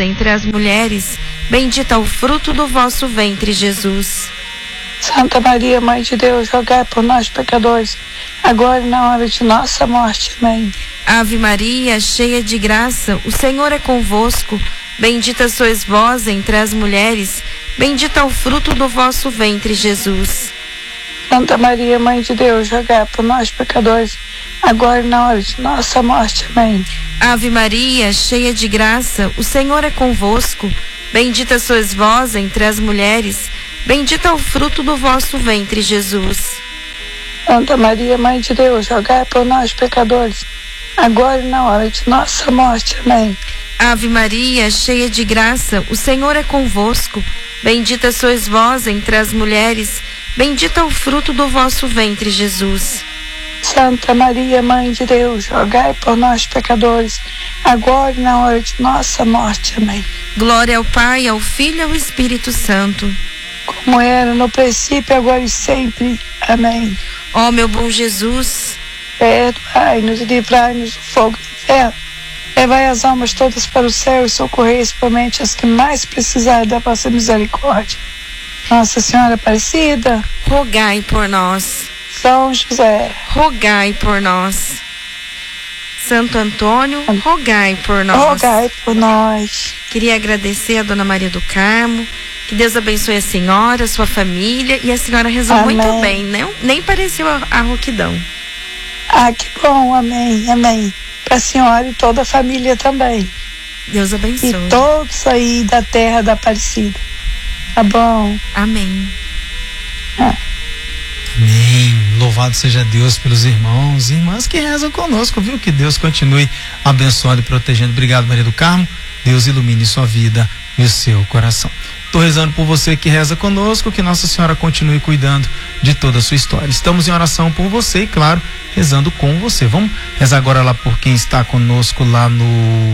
entre as mulheres, bendito é o fruto do vosso ventre, Jesus. Santa Maria, Mãe de Deus, rogai por nós, pecadores, agora e na hora de nossa morte. Amém. Ave Maria, cheia de graça, o Senhor é convosco. Bendita sois vós entre as mulheres, bendito é o fruto do vosso ventre, Jesus. Santa Maria, Mãe de Deus, rogai por nós, pecadores, agora e na hora de nossa morte. Amém. Ave Maria, cheia de graça, o Senhor é convosco. Bendita sois vós entre as mulheres, bendito é o fruto do vosso ventre, Jesus. Santa Maria, Mãe de Deus, rogai por nós, pecadores, agora e na hora de nossa morte. Amém. Ave Maria, cheia de graça, o Senhor é convosco. Bendita sois vós entre as mulheres, bendito é o fruto do vosso ventre, Jesus. Santa Maria, Mãe de Deus, rogai por nós, pecadores, agora e na hora de nossa morte. Amém. Glória ao Pai, ao Filho e ao Espírito Santo, como era no princípio, agora e sempre. Amém. Ó meu bom Jesus, perdoai-nos e livrai-nos do fogo do inferno. Levai as almas todas para o céu e socorrei principalmente as que mais precisarem da vossa misericórdia. Nossa Senhora Aparecida, rogai por nós. São José, rogai por nós. Santo Antônio, rogai por nós. Rogai por nós. Queria agradecer a Dona Maria do Carmo. Que Deus abençoe a senhora, a sua família. E a senhora rezou amém. Muito bem, não? Nem pareceu a rouquidão. Ah, que bom, amém, amém. Para a senhora e toda a família também. Deus abençoe. E todos aí da terra da Aparecida. Tá bom? Amém. Amém. Louvado seja Deus pelos irmãos e irmãs que rezam conosco, viu? Que Deus continue abençoando e protegendo. Obrigado, Maria do Carmo. Deus ilumine sua vida e o seu coração. Estou rezando por você que reza conosco, que Nossa Senhora continue cuidando de toda a sua história. Estamos em oração por você e, claro, rezando com você. Vamos rezar agora lá por quem está conosco lá no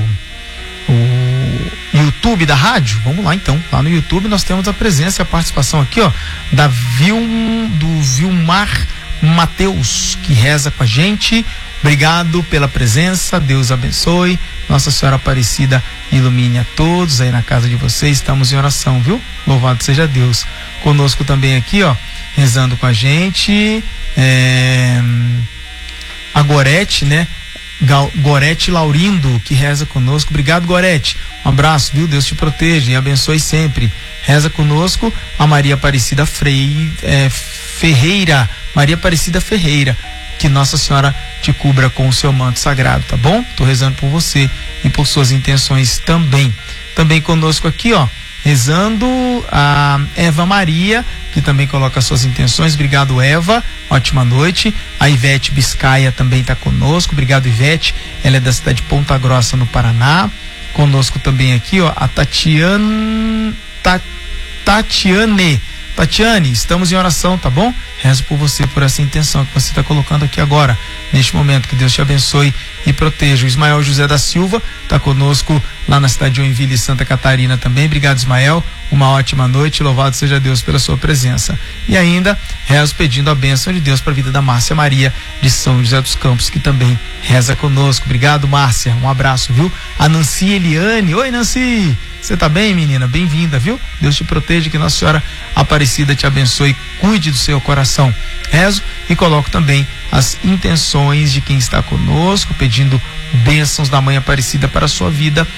YouTube da rádio. Vamos lá então. Lá no YouTube nós temos a presença e a participação aqui, ó, do Vilmar Mateus, que reza com a gente. Obrigado pela presença, Deus abençoe. Nossa Senhora Aparecida ilumine a todos aí na casa de vocês. Estamos em oração, viu? Louvado seja Deus. Conosco também aqui, ó, rezando com a gente, a Gorete, né? Gorete Laurindo, que reza conosco. Obrigado, Gorete. Um abraço, viu? Deus te proteja e abençoe sempre. Reza conosco a Maria Aparecida Ferreira. Maria Aparecida Ferreira. Que Nossa Senhora te cubra com o seu manto sagrado, tá bom? Tô rezando por você e por suas intenções também. Também conosco aqui, ó, rezando a Eva Maria, que também coloca suas intenções. Obrigado, Eva. Ótima noite. A Ivete Biscaia também está conosco. Obrigado, Ivete. Ela é da cidade de Ponta Grossa, no Paraná. Conosco também aqui, ó, a Tatiane, estamos em oração, tá bom? Rezo por você, por essa intenção que você está colocando aqui agora, neste momento. Que Deus te abençoe e proteja. O Ismael José da Silva está conosco lá na cidade de Joinville e Santa Catarina também. Obrigado, Ismael. Uma ótima noite. Louvado seja Deus pela sua presença. E ainda rezo pedindo a bênção de Deus para a vida da Márcia Maria de São José dos Campos, que também reza conosco. Obrigado, Márcia. Um abraço, viu? A Nancy Eliane. Oi, Nancy. Você tá bem, menina? Bem-vinda, viu? Deus te proteja, que Nossa Senhora Aparecida te abençoe, cuide do seu coração. Rezo e coloco também as intenções de quem está conosco, pedindo bênçãos da Mãe Aparecida para a sua vida.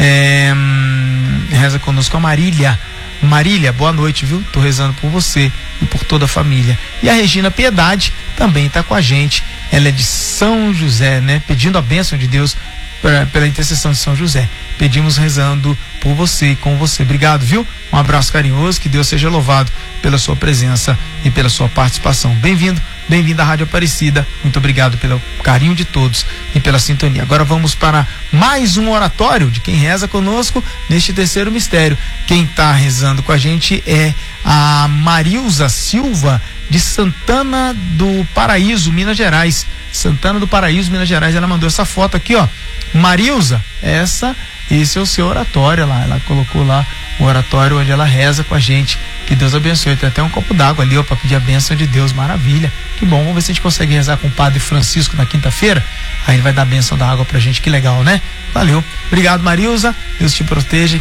Reza conosco a Marília. Marília, boa noite, viu? Tô rezando por você e por toda a família. E a Regina Piedade também tá com a gente. Ela é de São José, né? Pedindo a bênção de Deus pela intercessão de São José. Pedimos rezando por você e com você. Obrigado, viu? Um abraço carinhoso, que Deus seja louvado pela sua presença e pela sua participação. Bem-vindo, bem-vinda à Rádio Aparecida. Muito obrigado pelo carinho de todos e pela sintonia. Agora vamos para mais um oratório de quem reza conosco neste terceiro mistério. Quem está rezando com a gente é a Marilza Silva, de Santana do Paraíso, Minas Gerais. Santana do Paraíso, Minas Gerais. Ela mandou essa foto aqui, ó. Marilza, esse é o seu oratório lá. Ela colocou lá o oratório onde ela reza com a gente. Que Deus abençoe. Tem até um copo d'água ali, ó, para pedir a bênção de Deus. Maravilha. Que bom. Vamos ver se a gente consegue rezar com o Padre Francisco na quinta-feira. Aí ele vai dar a bênção da água pra gente. Que legal, né? Valeu. Obrigado, Marilza. Deus te proteja.